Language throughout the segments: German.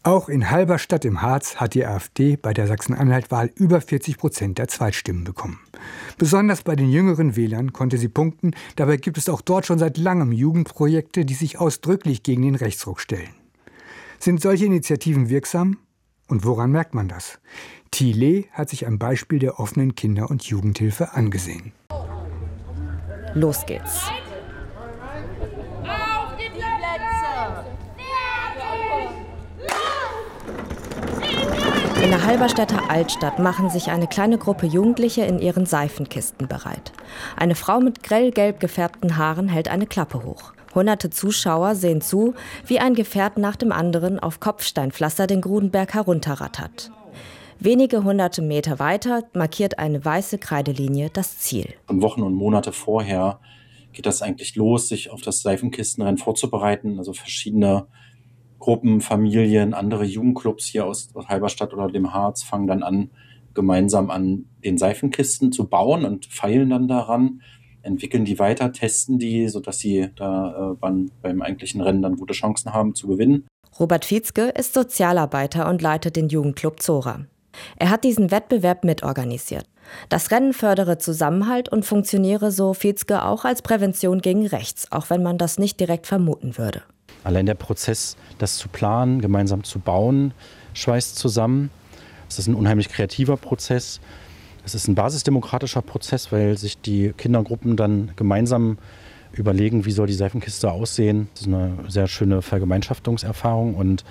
Auch in Halberstadt im Harz hat die AfD bei der Sachsen-Anhalt-Wahl über 40% der Zweitstimmen bekommen. Besonders bei den jüngeren Wählern konnte sie punkten. Dabei gibt es auch dort schon seit langem Jugendprojekte, die sich ausdrücklich gegen den Rechtsruck stellen. Sind solche Initiativen wirksam? Und woran merkt man das? Thiele hat sich ein Beispiel der offenen Kinder- und Jugendhilfe angesehen. Los geht's. In der Halberstädter Altstadt machen sich eine kleine Gruppe Jugendliche in ihren Seifenkisten bereit. Eine Frau mit grellgelb gefärbten Haaren hält eine Klappe hoch. Hunderte Zuschauer sehen zu, wie ein Gefährt nach dem anderen auf Kopfsteinpflaster den Grudenberg herunterrattert. Wenige hunderte Meter weiter markiert eine weiße Kreidelinie das Ziel. Schon Wochen und Monate vorher geht das eigentlich los, sich auf das Seifenkistenrennen vorzubereiten. Also verschiedene Gruppen, Familien, andere Jugendclubs hier aus Halberstadt oder dem Harz fangen dann an, gemeinsam an den Seifenkisten zu bauen und feilen dann daran, entwickeln die weiter, testen die, sodass sie da beim eigentlichen Rennen dann gute Chancen haben zu gewinnen. Robert Vietzke ist Sozialarbeiter und leitet den Jugendclub Zora. Er hat diesen Wettbewerb mitorganisiert. Das Rennen fördere Zusammenhalt und funktioniere, so Vietzke, auch als Prävention gegen rechts, auch wenn man das nicht direkt vermuten würde. Allein der Prozess, das zu planen, gemeinsam zu bauen, schweißt zusammen. Es ist ein unheimlich kreativer Prozess. Es ist ein basisdemokratischer Prozess, weil sich die Kindergruppen dann gemeinsam überlegen, wie soll die Seifenkiste aussehen. Das ist eine sehr schöne Vergemeinschaftungserfahrung und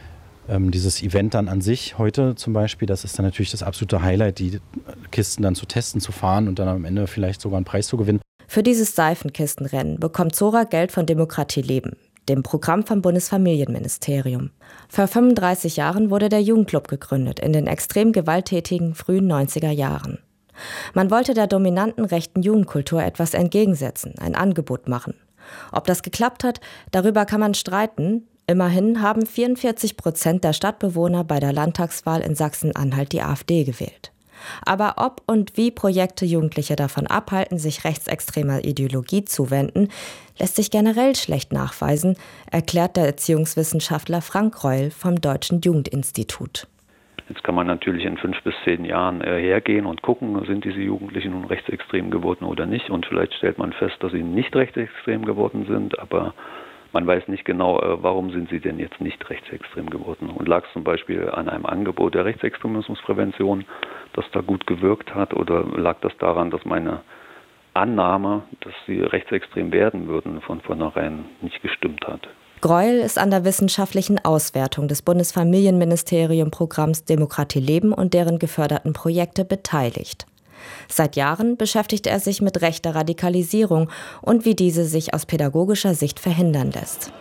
dieses Event dann an sich heute zum Beispiel, das ist dann natürlich das absolute Highlight, die Kisten dann zu testen, zu fahren und dann am Ende vielleicht sogar einen Preis zu gewinnen. Für dieses Seifenkistenrennen bekommt Zora Geld von Demokratie Leben, dem Programm vom Bundesfamilienministerium. Vor 35 Jahren wurde der Jugendclub gegründet, in den extrem gewalttätigen frühen 90er Jahren. Man wollte der dominanten rechten Jugendkultur etwas entgegensetzen, ein Angebot machen. Ob das geklappt hat, darüber kann man streiten. Immerhin haben 44% der Stadtbewohner bei der Landtagswahl in Sachsen-Anhalt die AfD gewählt. Aber ob und wie Projekte Jugendliche davon abhalten, sich rechtsextremer Ideologie zuwenden, lässt sich generell schlecht nachweisen, erklärt der Erziehungswissenschaftler Frank Greul vom Deutschen Jugendinstitut. Jetzt kann man natürlich in 5 bis 10 Jahren hergehen und gucken, sind diese Jugendlichen nun rechtsextrem geworden oder nicht. Und vielleicht stellt man fest, dass sie nicht rechtsextrem geworden sind, aber man weiß nicht genau, warum sind sie denn jetzt nicht rechtsextrem geworden. Und lag es zum Beispiel an einem Angebot der Rechtsextremismusprävention, das da gut gewirkt hat, oder lag das daran, dass meine Annahme, dass sie rechtsextrem werden würden, von vornherein nicht gestimmt hat? Greul ist an der wissenschaftlichen Auswertung des Bundesfamilienministerium-Programms Demokratie Leben und deren geförderten Projekte beteiligt. Seit Jahren beschäftigt er sich mit rechter Radikalisierung und wie diese sich aus pädagogischer Sicht verhindern lässt.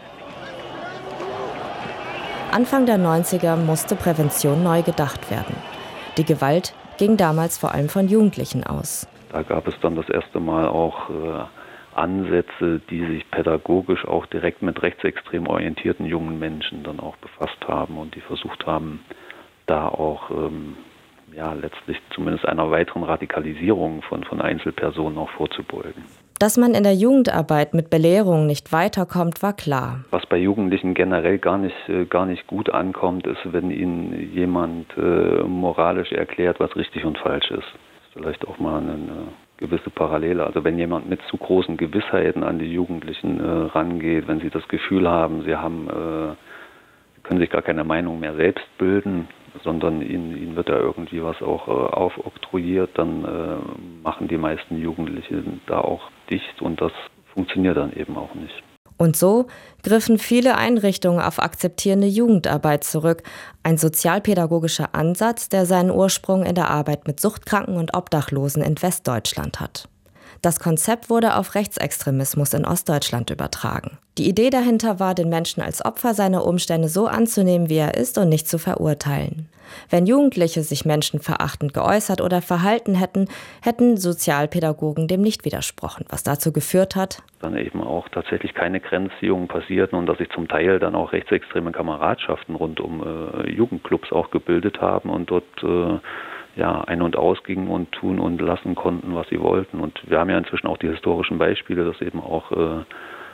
Anfang der 90er musste Prävention neu gedacht werden. Die Gewalt ging damals vor allem von Jugendlichen aus. Da gab es dann das erste Mal auch Ansätze, die sich pädagogisch auch direkt mit rechtsextrem orientierten jungen Menschen dann auch befasst haben und die versucht haben, da auch letztlich zumindest einer weiteren Radikalisierung von Einzelpersonen auch vorzubeugen. Dass man in der Jugendarbeit mit Belehrungen nicht weiterkommt, war klar. Was bei Jugendlichen generell gar nicht gut ankommt, ist, wenn ihnen jemand moralisch erklärt, was richtig und falsch ist. Das ist vielleicht auch mal eine gewisse Parallele. Also wenn jemand mit zu großen Gewissheiten an die Jugendlichen rangeht, wenn sie das Gefühl haben, sie können sich gar keine Meinung mehr selbst bilden, sondern ihnen wird da irgendwie was auch aufoktroyiert, dann machen die meisten Jugendlichen da auch dicht und das funktioniert dann eben auch nicht. Und so griffen viele Einrichtungen auf akzeptierende Jugendarbeit zurück, ein sozialpädagogischer Ansatz, der seinen Ursprung in der Arbeit mit Suchtkranken und Obdachlosen in Westdeutschland hat. Das Konzept wurde auf Rechtsextremismus in Ostdeutschland übertragen. Die Idee dahinter war, den Menschen als Opfer seiner Umstände so anzunehmen, wie er ist und nicht zu verurteilen. Wenn Jugendliche sich menschenverachtend geäußert oder verhalten hätten Sozialpädagogen dem nicht widersprochen, was dazu geführt hat, dann eben auch tatsächlich keine Grenzziehungen passierten und dass sich zum Teil dann auch rechtsextreme Kameradschaften rund um Jugendclubs auch gebildet haben und dort ein- und ausgingen und tun und lassen konnten, was sie wollten. Und wir haben ja inzwischen auch die historischen Beispiele, dass eben auch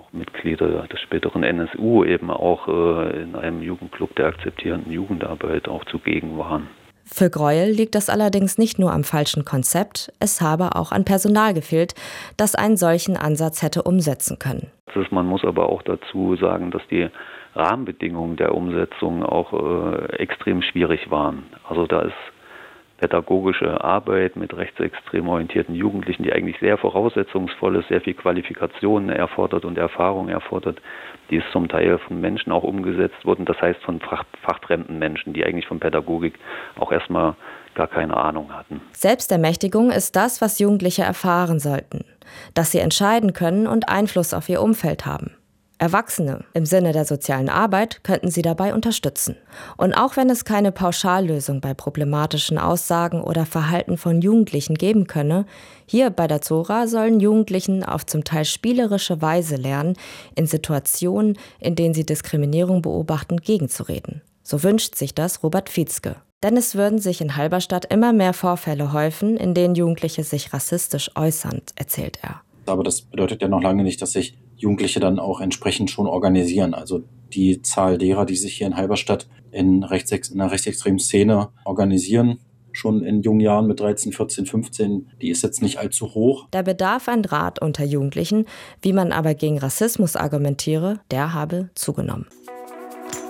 auch Mitglieder des späteren NSU eben auch in einem Jugendclub der akzeptierenden Jugendarbeit auch zugegen waren. Für Greuel liegt das allerdings nicht nur am falschen Konzept, es habe auch an Personal gefehlt, das einen solchen Ansatz hätte umsetzen können. Man muss aber auch dazu sagen, dass die Rahmenbedingungen der Umsetzung auch extrem schwierig waren. Also da ist pädagogische Arbeit mit rechtsextrem orientierten Jugendlichen, die eigentlich sehr voraussetzungsvoll ist, sehr viel Qualifikationen erfordert und Erfahrung erfordert, die ist zum Teil von Menschen auch umgesetzt worden, das heißt von fachfremden Menschen, die eigentlich von Pädagogik auch erstmal gar keine Ahnung hatten. Selbstermächtigung ist das, was Jugendliche erfahren sollten, dass sie entscheiden können und Einfluss auf ihr Umfeld haben. Erwachsene im Sinne der sozialen Arbeit könnten sie dabei unterstützen. Und auch wenn es keine Pauschallösung bei problematischen Aussagen oder Verhalten von Jugendlichen geben könne, hier bei der Zora sollen Jugendlichen auf zum Teil spielerische Weise lernen, in Situationen, in denen sie Diskriminierung beobachten, gegenzureden. So wünscht sich das Robert Vietzke. Denn es würden sich in Halberstadt immer mehr Vorfälle häufen, in denen Jugendliche sich rassistisch äußern, erzählt er. Aber das bedeutet ja noch lange nicht, dass sich Jugendliche dann auch entsprechend schon organisieren. Also die Zahl derer, die sich hier in Halberstadt in einer rechtsextremen Szene organisieren, schon in jungen Jahren mit 13, 14, 15, die ist jetzt nicht allzu hoch. Der Bedarf an Rat unter Jugendlichen, wie man aber gegen Rassismus argumentiere, der habe zugenommen.